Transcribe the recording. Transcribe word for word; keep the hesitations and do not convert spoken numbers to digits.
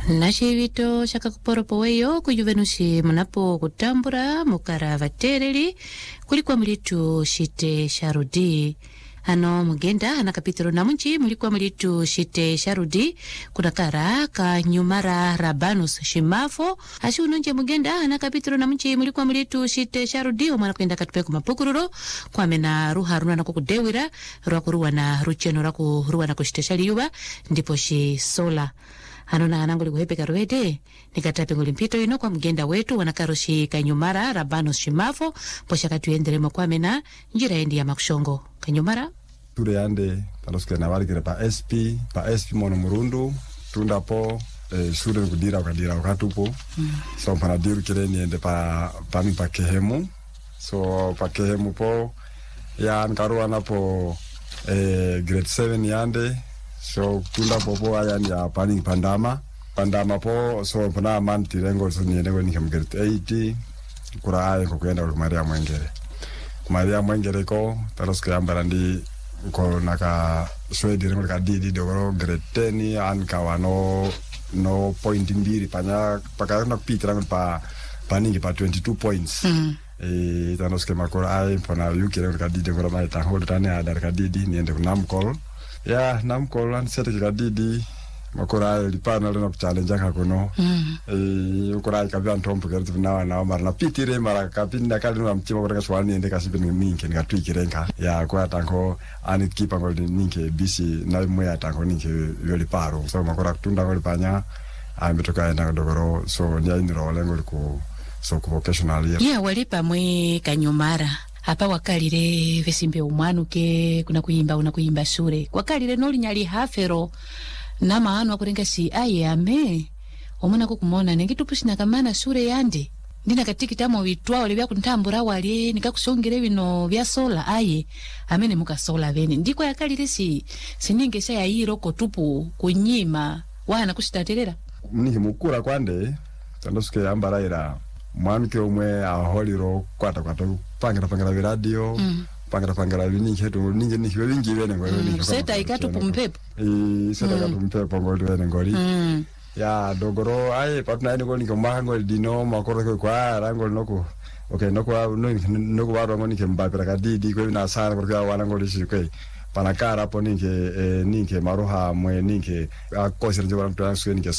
Nashivito shaka kuporopo weyo kujuvenushi munapo kutambura mukara vatereli kulikuwa mulitu shite sharudi. Ano mugenda ana kapitero namunchi mulikuwa mulitu shite sharudi kunakara ka nyumara rabanus shimafo. Ashi unonje mugenda ana kapitero namunchi mulikuwa mulitu shite sharudi omwana kwenda katupeku mapukururo kwa mena ruha runa na kukudewira ruwa na rucheno raku ruwa na kushite shaliyuba ndipo shi sola. Ano na anangu likuhepe karuwede nikatape ngulimpito ino kwa mgenda wetu wanakaroshi kanyumara rabanus shimafo posha katuyenderemo kwa mena njira endi ya makushongo kanyumara ture yande taroske na walikire pa S P pa S P mono murundu tunda po eh, shure kudira ukadira ukatupo mm. So mpana diru kire niende pa pami pa kehemu so pa kehemu po ya nkaruwa na po eh, grade seven yande so tunda po po aya ni ya pani pandama pandama po so mpana manti rengo so niende kwa nika grade eight kura aya kukuenda kwa Maria Mwengere Maria Mwengere ko taroske yambara ndi ko naka swedi rengo ka didi dogoro grade ten anka wano no point mbili panya paka na pita rango pa paningi pa twenty-two points mm. E taroske makora ai pona yuki rengo ka didi ngora mai ta hodo tane ada ka didi niende ku namkol ya namkol an sete ka didi makora lipana leno challenge ka kono mm. E ukora ka vya ntompo kertu na na mara na pitire mara ka pinda ka leno amchima kwa swali niende ka sipini minke nika twikirenka ya kwa tanko ani kipa ngol ninke bisi na moya tanko ninke yoli paro so makora tunda ngol panya ametoka enda dogoro so nya indro lengo ku so ku vocational year yeah walipa mwe kanyumara hapa wakalire vesimbe umwanuke kuna kuimba una kuimba shure wakalire noli nyali hafero na maano akurenga si aye ame omuna kukumona nengitupushina kamana shure yandi ndina katikita mo vitwa wale bya kuntambura wale nikakusongere bino bya sola aye amene muka sola bene ndiko yakalire si sininge sha yayiro kotupu kunyima wana kushitaterera mnihi mukura kwande tandosuke yambaraira mwanke omwe aholiro kwata kwata pangira pangira radio mm. pangira pangira ningi hetu ningi ningi wingi bene ngoro ningi seta ikatu pumpepo eh seta ikatu pumpepo ngoro bene ngori mm. Ya dogoro ai patna ni ngoni ko mahango dino makoro ko kwa rango noko okay noko no noko waro ngoni ke mbapira kadidi ko na sara ko wala ngoli shikwe panakara po ninge eh, ninge maroha mwe ninge akosira jwa mtu ansu ninge